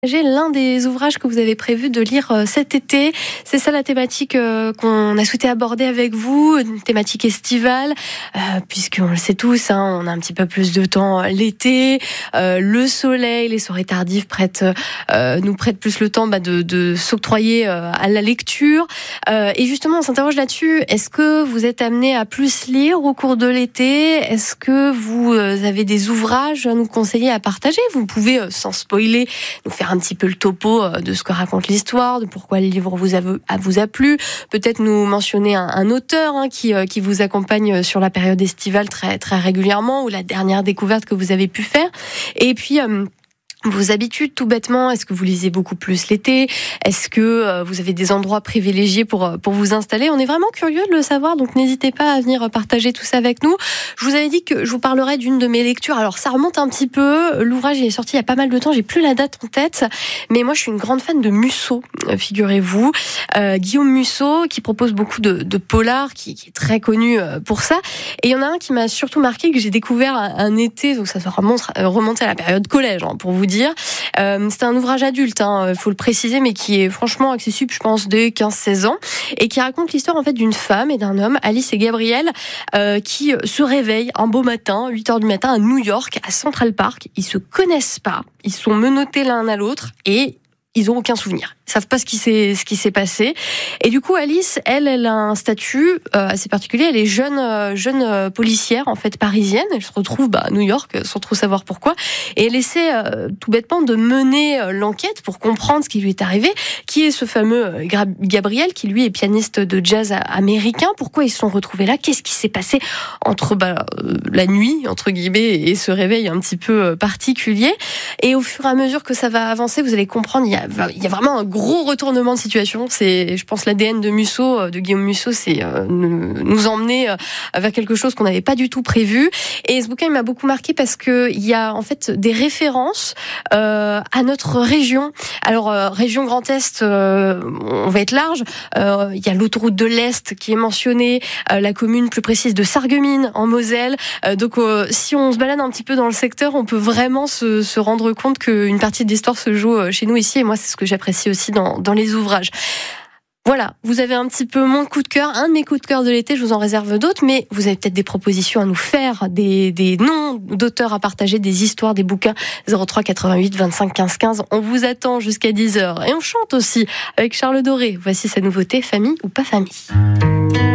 J'ai l'un des ouvrages que vous avez prévu de lire cet été. C'est ça la thématique qu'on a souhaité aborder avec vous, une thématique estivale, puisqu'on le sait tous, on a un petit peu plus de temps l'été, le soleil, les soirées tardives nous prêtent plus le temps de s'octroyer à la lecture. Et justement, on s'interroge là-dessus. Est-ce que vous êtes amené à plus lire au cours de l'été ? Est-ce que vous avez des ouvrages à nous conseiller, à partager ? Vous pouvez, sans spoiler, nous faire un petit peu le topo de ce que raconte l'histoire, de pourquoi le livre vous a plu. Peut-être nous mentionner un auteur qui vous accompagne sur la période estivale très, très régulièrement, ou la dernière découverte que vous avez pu faire. Et puis vos habitudes, tout bêtement, est-ce que vous lisez beaucoup plus l'été ? Est-ce que vous avez des endroits privilégiés pour vous installer ? On est vraiment curieux de le savoir, donc n'hésitez pas à venir partager tout ça avec nous. Je vous avais dit que je vous parlerais d'une de mes lectures. Alors ça remonte un petit peu, l'ouvrage est sorti il y a pas mal de temps, j'ai plus la date en tête, mais moi je suis une grande fan de Musso, figurez-vous. Guillaume Musso, qui propose beaucoup de polars, qui est très connu pour ça. Et il y en a un qui m'a surtout marqué, que j'ai découvert un été, donc ça remonte à la période collège, pour vous dire. C'est un ouvrage adulte, faut le préciser, mais qui est franchement accessible, je pense, dès 15-16 ans, et qui raconte l'histoire en fait d'une femme et d'un homme, Alice et Gabriel, qui se réveillent un beau matin, 8h du matin, à New York, à Central Park. Ils se connaissent pas, ils sont menottés l'un à l'autre, et ils ont aucun souvenir. Ils savent pas ce qui s'est passé. Et du coup, Alice, elle a un statut assez particulier. Elle est jeune policière, en fait, parisienne. Elle se retrouve à New York sans trop savoir pourquoi. Et elle essaie tout bêtement de mener l'enquête pour comprendre ce qui lui est arrivé. Qui est ce fameux Gabriel, qui lui est pianiste de jazz américain? Pourquoi ils se sont retrouvés là? Qu'est-ce qui s'est passé entre la nuit, entre guillemets, et ce réveil un petit peu particulier? Et au fur et à mesure que ça va avancer, vous allez comprendre, il y a vraiment un gros retournement de situation. C'est, je pense, l'ADN de Guillaume Musso, c'est nous emmener vers quelque chose qu'on n'avait pas du tout prévu. Et ce bouquin, il m'a beaucoup marqué parce que il y a en fait des références à notre région. Alors région Grand Est, on va être large. Il y a l'autoroute de l'Est qui est mentionnée, la commune plus précise de Sarreguemines en Moselle. Donc si on se balade un petit peu dans le secteur, on peut vraiment se rendre compte qu'une partie de l'histoire se joue chez nous ici. Et moi, c'est ce que j'apprécie aussi dans les ouvrages. Voilà, vous avez un petit peu mon coup de cœur, un de mes coups de cœur de l'été, je vous en réserve d'autres, mais vous avez peut-être des propositions à nous faire, des noms d'auteurs à partager, des histoires, des bouquins. 03 88 25 15 15, on vous attend jusqu'à 10h. Et on chante aussi avec Charles Doré. Voici sa nouveauté, Famille ou pas famille.